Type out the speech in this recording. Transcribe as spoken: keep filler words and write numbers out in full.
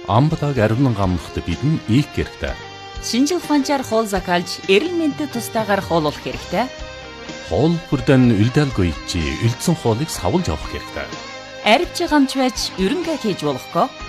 Амбатаг аривнан гамнахад бидний ийх хэрэгтэй. Шинжил ухаанчаар хоол закалж, эрэл мэндэд тустайгаар хооллох хэрэгтэй. Хоол бүрдэн үлдээлгүй чи үлдсэн хоолыг савлж авах хэрэгтэй. Арвч гамч байж ерөнхий хийж болохгүй.